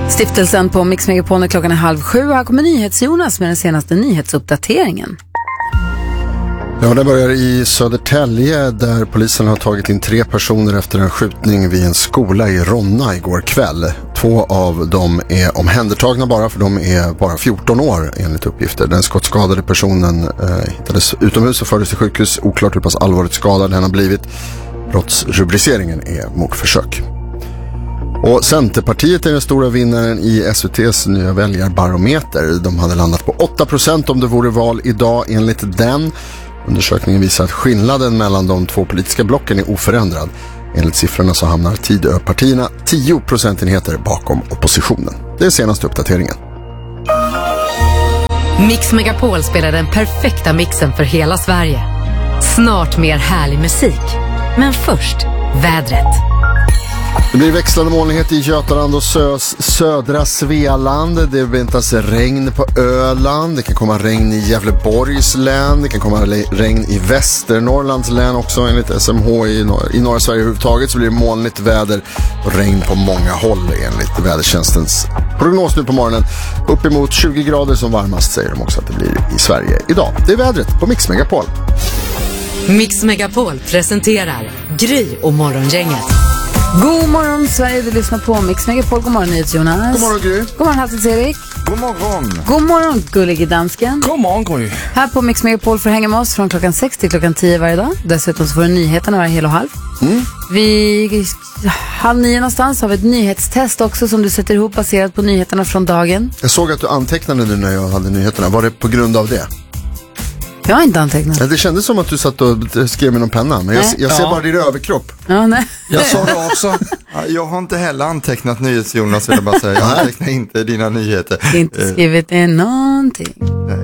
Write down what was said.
Stiftelsen på Mix Megapol när klockan är 6:30. Här kommer NyhetsJonas med den senaste nyhetsuppdateringen. Ja, det börjar i Södertälje där polisen har tagit in 3 personer efter en skjutning vid en skola i Ronna igår kväll. 2 av dem är omhändertagna bara för de är bara 14 år enligt uppgifter. Den skottskadade personen hittades utomhus och fördes till sjukhus. Oklart hur pass allvarligt skadad den har blivit. Brottsrubriceringen är mordförsök. Och Centerpartiet är den stora vinnaren i SVT:s nya väljarbarometer. De hade landat på 8% om det vore val idag enligt den. Undersökningen visar att skillnaden mellan de 2 politiska blocken är oförändrad. Enligt siffrorna så hamnar Tidöpartierna 10 procentenheter bakom oppositionen. Det är senaste uppdateringen. Mix Megapol spelar den perfekta mixen för hela Sverige. Snart mer härlig musik. Men först, vädret. Det blir växlande molnighet i Götaland och södra Svealand. Det väntas regn på Öland. Det kan komma regn i Gävleborgs län. Det kan komma regn i Västernorrlands län också enligt SMHI. I norra Sverige överhuvudtaget så blir det molnigt väder och regn på många håll enligt vädertjänstens prognos nu på morgonen. Uppemot 20 grader som varmast säger de också att det blir i Sverige idag. Det är vädret på Mix Megapol. Mix Megapol presenterar Gry och Morgongänget. God morgon Sverige, du lyssnar på Mix Megapol. God morgon NyhetsJonas. God morgon Gry. God morgon Halvtids-Erik. God morgon. God morgon gullige dansken. God morgon Gry. Här på Mix Megapol får hänga med oss från klockan 6 till klockan 10 varje dag. Dessutom så får du nyheterna varje hel och halv. Vid 8:30 någonstans har vi ett nyhetstest också som du sätter ihop baserat på nyheterna från dagen. Jag såg att du antecknade nu när jag hade nyheterna. Var det på grund av det? Jag har inte antecknat. Det kändes som att du satt och skrev med någon penna. Men jag ser bara din överkropp. Ja, nej. Jag sa det också. Jag har inte heller antecknat NyhetsJonas, vill jag bara säga. Jag antecknar inte dina nyheter. Inte skrivit in någonting.